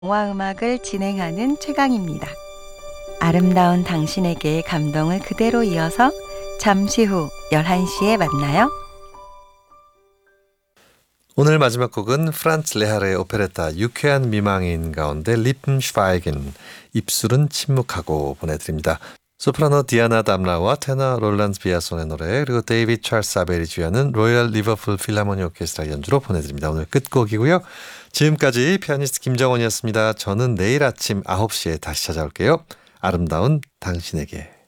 영화 음악을 진행하는 최강입니다. 아름다운 당신에게 감동을 그대로 이어서 잠시 후 11시에 만나요. 오늘 마지막 곡은 프란츠 레하르의 오페레타 유쾌한 미망인 가운데 리픈 슈바이겐 입술은 침묵하고 보내드립니다. 소프라노 디아나 담라와 테너 롤란드 비아손의 노래 그리고 데이비드 찰스 아벨이 주연은 로열 리버풀 필하모니 오케스트라 연주로 보내드립니다. 오늘 끝곡이고요. 지금까지 피아니스트 김정원이었습니다. 저는 내일 아침 9시에 다시 찾아올게요. 아름다운 당신에게.